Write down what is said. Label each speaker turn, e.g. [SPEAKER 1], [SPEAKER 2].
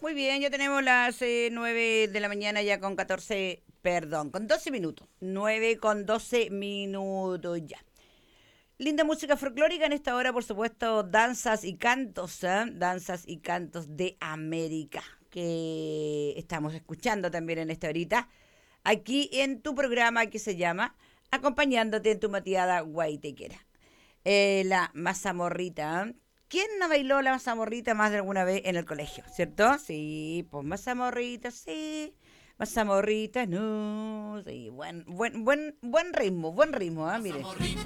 [SPEAKER 1] Muy bien, ya tenemos las 9 de la mañana ya con 14, perdón, con 12 minutos. 9 con 12 minutos ya. Linda música folclórica en esta hora, por supuesto, danzas y cantos, ¿eh? Danzas y cantos de América, que estamos escuchando también en esta horita, aquí en tu programa que se llama Acompañándote en tu mateada guaitequera. La mazamorrita, ¿eh? ¿Quién no bailó la mazamorrita más de alguna vez en el colegio, cierto? Sí, pues mazamorrita, sí. Mazamorrita, no. Sí, buen ritmo, ¿eh? Mire.